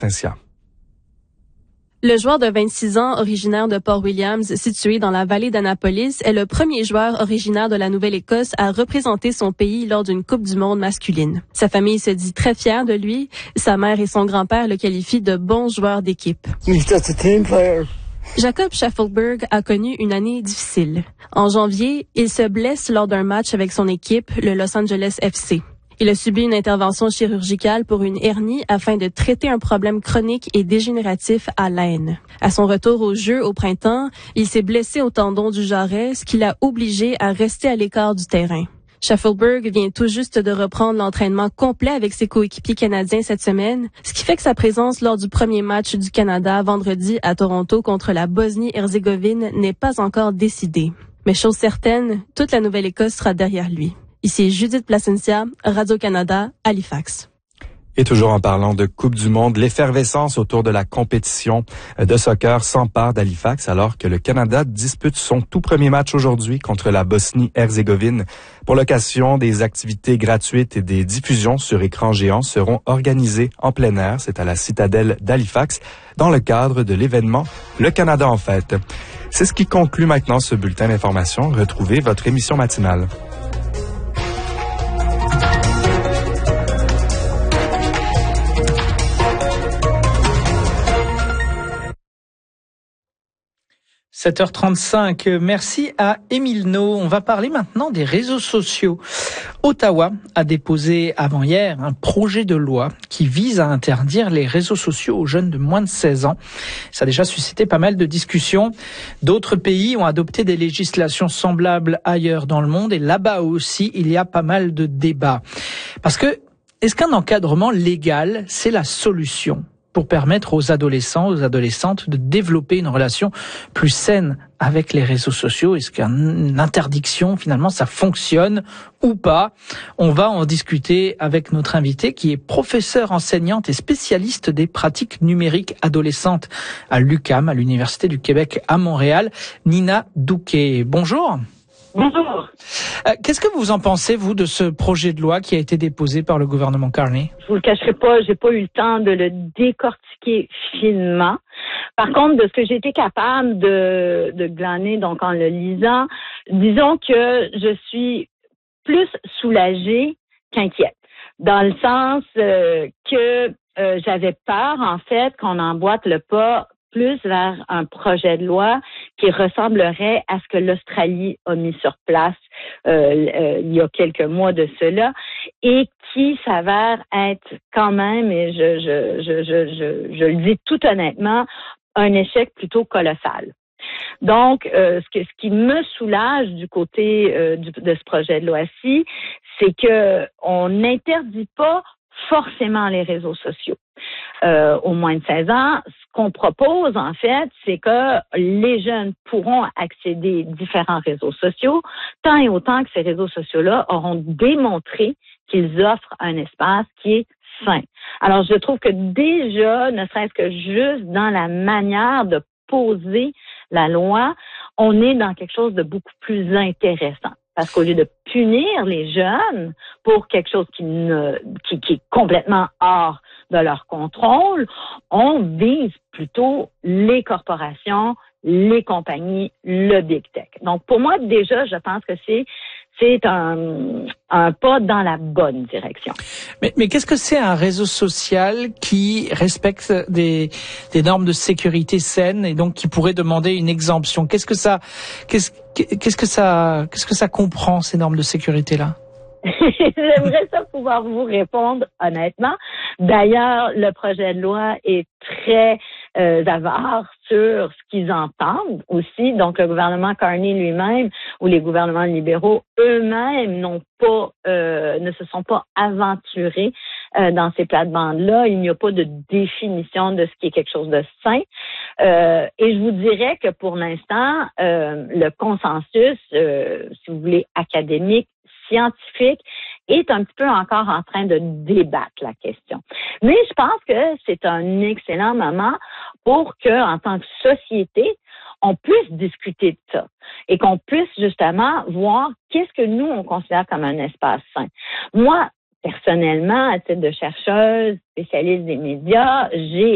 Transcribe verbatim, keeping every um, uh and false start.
Placencia. Le joueur de vingt-six ans, originaire de Port Williams, situé dans la vallée d'Annapolis, est le premier joueur originaire de la Nouvelle-Écosse à représenter son pays lors d'une Coupe du monde masculine. Sa famille se dit très fière de lui. Sa mère et son grand-père le qualifient de bon joueur d'équipe. He's just a team player. Jacob Schaffelberg a connu une année difficile. En janvier, il se blesse lors d'un match avec son équipe, le Los Angeles F C. Il a subi une intervention chirurgicale pour une hernie afin de traiter un problème chronique et dégénératif à l'aine. À son retour au jeu au printemps, il s'est blessé au tendon du jarret, ce qui l'a obligé à rester à l'écart du terrain. Schaffelberg vient tout juste de reprendre l'entraînement complet avec ses coéquipiers canadiens cette semaine, ce qui fait que sa présence lors du premier match du Canada vendredi à Toronto contre la Bosnie-Herzégovine n'est pas encore décidée. Mais chose certaine, toute la Nouvelle-Écosse sera derrière lui. Ici Judith Placencia, Radio-Canada, Halifax. Et toujours en parlant de Coupe du monde, l'effervescence autour de la compétition de soccer s'empare d'Halifax alors que le Canada dispute son tout premier match aujourd'hui contre la Bosnie-Herzégovine. Pour l'occasion, des activités gratuites et des diffusions sur écran géant seront organisées en plein air. C'est à la citadelle d'Halifax dans le cadre de l'événement Le Canada en fête. C'est ce qui conclut maintenant ce bulletin d'information. Retrouvez votre émission matinale. sept heures trente-cinq, merci à Émile No. On va parler maintenant des réseaux sociaux. Ottawa a déposé avant-hier un projet de loi qui vise à interdire les réseaux sociaux aux jeunes de moins de seize ans. Ça a déjà suscité pas mal de discussions. D'autres pays ont adopté des législations semblables ailleurs dans le monde et là-bas aussi, il y a pas mal de débats. Parce que, est-ce qu'un encadrement légal, c'est la solution pour permettre aux adolescents, aux adolescentes de développer une relation plus saine avec les réseaux sociaux? Est-ce qu'une interdiction, finalement, ça fonctionne ou pas? On va en discuter avec notre invitée qui est professeure enseignante et spécialiste des pratiques numériques adolescentes à l'U Q A M, à l'Université du Québec à Montréal, Nina Douquet. Bonjour. Bonjour. Euh, qu'est-ce que vous en pensez, vous, de ce projet de loi qui a été déposé par le gouvernement Carney? Je vous le cacherai pas, j'ai pas eu le temps de le décortiquer finement. Par contre, de ce que j'ai été capable de, de glaner, donc en le lisant, disons que je suis plus soulagée qu'inquiète. Dans le sens euh, que euh, j'avais peur, en fait, qu'on emboîte le pas plus vers un projet de loi qui ressemblerait à ce que l'Australie a mis sur place euh, euh, il y a quelques mois de cela et qui s'avère être quand même, et je, je, je, je, je, je le dis tout honnêtement, un échec plutôt colossal. Donc, euh, ce, que, ce qui me soulage du côté euh, du, de ce projet de loi-ci, c'est que on n'interdit pas forcément les réseaux sociaux. Euh, au moins de seize ans, ce qu'on propose, en fait, c'est que les jeunes pourront accéder à différents réseaux sociaux, tant et autant que ces réseaux sociaux-là auront démontré qu'ils offrent un espace qui est sain. Alors, je trouve que déjà, ne serait-ce que juste dans la manière de poser la loi, on est dans quelque chose de beaucoup plus intéressant. Parce qu'au lieu de punir les jeunes pour quelque chose qui, ne, qui, qui est complètement hors de leur contrôle, on vise plutôt les corporations, les compagnies, le big tech. Donc, pour moi, déjà, je pense que c'est c'est un, un pas dans la bonne direction. Mais, mais qu'est-ce que c'est un réseau social qui respecte des, des normes de sécurité saines et donc qui pourrait demander une exemption? Qu'est-ce que ça, qu'est-ce, qu'est-ce que ça, qu'est-ce que ça comprend, ces normes de sécurité-là? J'aimerais ça pouvoir vous répondre honnêtement. D'ailleurs, le projet de loi est très euh, avare sur ce qu'ils entendent aussi. Donc, le gouvernement Carney lui-même ou les gouvernements libéraux eux-mêmes n'ont pas, euh, ne se sont pas aventurés euh, dans ces plates-bandes-là. Il n'y a pas de définition de ce qui est quelque chose de sain. Euh, et je vous dirais que pour l'instant, euh, le consensus, euh, si vous voulez, académique, scientifique, est un petit peu encore en train de débattre la question. Mais je pense que c'est un excellent moment pour que, en tant que société, on puisse discuter de ça et qu'on puisse justement voir qu'est-ce que nous, on considère comme un espace sain. Moi, personnellement, à titre de chercheuse, spécialiste des médias, j'ai